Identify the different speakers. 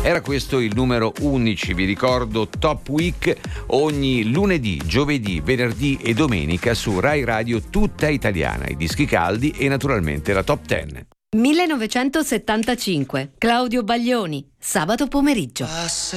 Speaker 1: Era questo il numero 11, vi ricordo Top Week ogni lunedì, giovedì, venerdì e domenica su Rai Radio tutta italiana, i dischi caldi e naturalmente la Top 10.
Speaker 2: 1975, Claudio Baglioni, sabato pomeriggio.